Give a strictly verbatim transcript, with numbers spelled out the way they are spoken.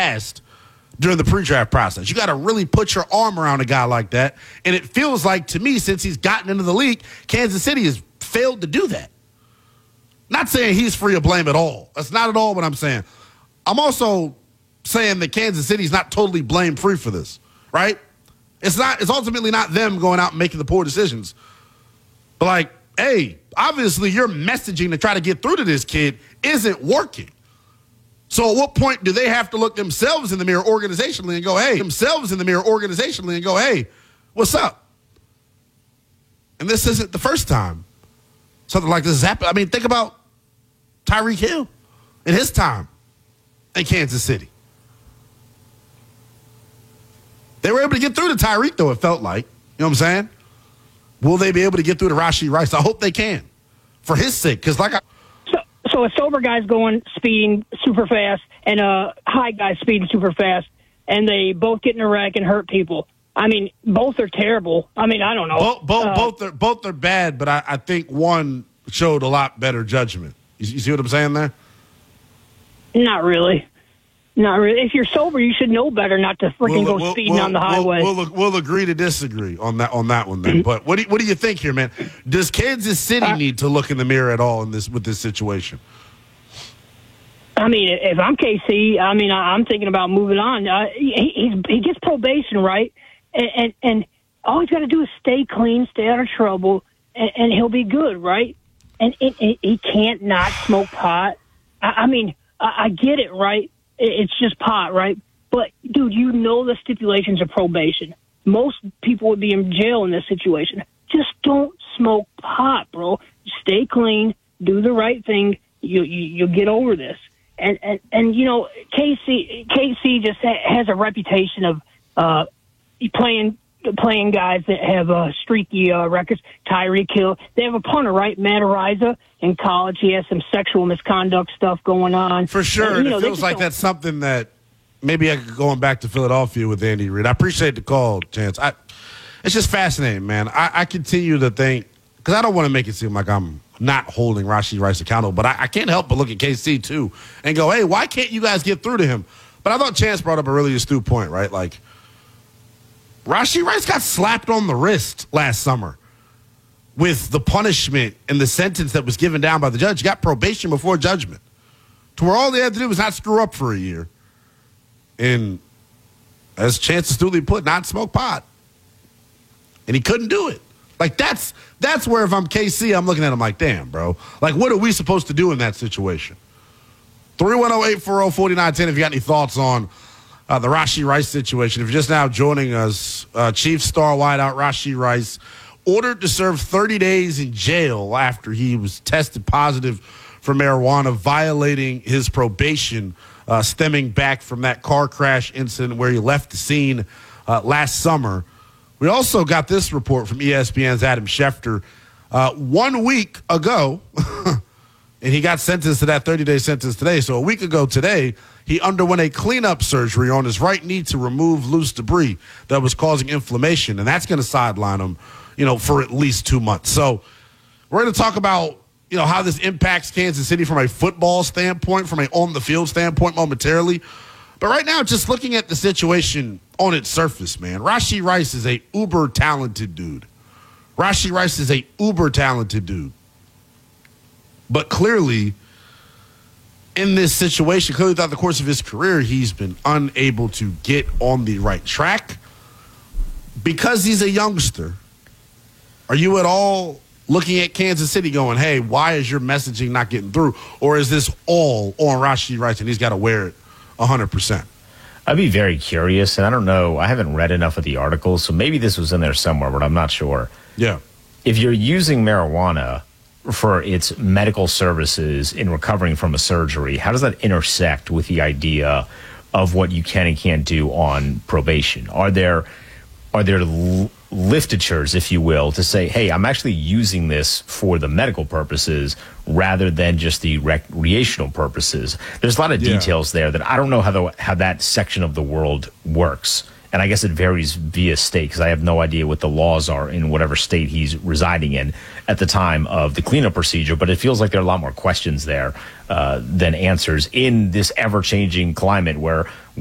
past during the pre-draft process. You got to really put your arm around a guy like that. And it feels like, to me, since he's gotten into the league, Kansas City has failed to do that. Not saying he's free of blame at all. That's not at all what I'm saying. I'm also saying that Kansas City's not totally blame-free for this, right? It's not. It's ultimately not them going out and making the poor decisions. But, like, hey, obviously your messaging to try to get through to this kid isn't working. So at what point do they have to look themselves in the mirror organizationally and go, hey, themselves in the mirror organizationally and go, hey, what's up? And this isn't the first time something like this has happened. I mean, think about Tyreek Hill in his time in Kansas City. They were able to get through to Tyreek, though, it felt like. You know what I'm saying? Will they be able to get through to Rashee Rice? I hope they can, for his sake. Because like I... So, so a sober guy's going speeding super fast, and a high guy's speeding super fast, and they both get in a wreck and hurt people. I mean, both are terrible. I mean, I don't know. Both, both, uh, both, are, both are bad, but I, I think one showed a lot better judgment. You, you see what I'm saying there? Not really. Not really. If you're sober, you should know better not to freaking we'll, go we'll, speeding we'll, on the highway. We'll, we'll, we'll agree to disagree on that on that one then. But what do you, what do you think here, man? Does Kansas City uh, need to look in the mirror at all in this with this situation? I mean, if I'm K C, I mean, I'm thinking about moving on. Uh, he he's, he gets probation, right? And and, and all he's got to do is stay clean, stay out of trouble, and, and he'll be good, right? And it, it, he can't not smoke pot. I, I mean, I, I get it, right? It's just pot, right? But, dude, you know the stipulations of probation. Most people would be in jail in this situation. Just don't smoke pot, bro. Stay clean. Do the right thing. You, you, you'll get over this. And, and, and you know, K C, K C just ha- has a reputation of uh, playing playing guys that have uh, streaky uh, records. Tyreek Hill. They have a punter, right? Matt Ariza. In college, he has some sexual misconduct stuff going on. For sure. And, you know, it feels like that's something that maybe I could going back to Philadelphia with Andy Reid. I appreciate the call, Chance. I, it's just fascinating, man. I, I continue to think, because I don't want to make it seem like I'm not holding Rashee Rice accountable, but I, I can't help but look at K C, too, and go, hey, why can't you guys get through to him? But I thought Chance brought up a really astute point, right? Like, Rashee Rice got slapped on the wrist last summer with the punishment and the sentence that was given down by the judge. He got probation before judgment, to where all they had to do was not screw up for a year. And as Chance astutely put, not smoke pot. And he couldn't do it. Like, that's that's where, if I'm K C, I'm looking at him like, damn, bro. Like, what are we supposed to do in that situation? three one zero, eight four zero, four nine one zero if you got any thoughts on uh, the Rashee Rice situation. If you're just now joining us, uh, Chief star wideout Rashee Rice ordered to serve thirty days in jail after he was tested positive for marijuana, violating his probation uh, stemming back from that car crash incident where he left the scene uh, last summer. We also got this report from E S P N's Adam Schefter uh, one week ago, and he got sentenced to that thirty-day sentence today. So a week ago today, he underwent a cleanup surgery on his right knee to remove loose debris that was causing inflammation, and that's going to sideline him, you know, for at least two months. So we're going to talk about, you know, how this impacts Kansas City from a football standpoint, from a on-the-field standpoint momentarily. But right now, just looking at the situation on its surface, man, Rashee Rice is a uber-talented dude. Rashee Rice is a uber-talented dude. But clearly, in this situation, clearly throughout the course of his career, he's been unable to get on the right track because he's a youngster. Are you at all looking at Kansas City going, hey, why is your messaging not getting through? Or is this all on Rashee Rice and he's got to wear it one hundred percent? I'd be very curious, and I don't know. I haven't read enough of the articles, so maybe this was in there somewhere, but I'm not sure. Yeah. If you're using marijuana for its medical services in recovering from a surgery, how does that intersect with the idea of what you can and can't do on probation? Are there are there liftatures, if you will, to say, hey, I'm actually using this for the medical purposes rather than just the recreational purposes? There's a lot of yeah. details there that I don't know how the, how that section of the world works. And I guess it varies via state, because I have no idea what the laws are in whatever state he's residing in at the time of the cleanup procedure. But it feels like there are a lot more questions there uh, than answers in this ever-changing climate where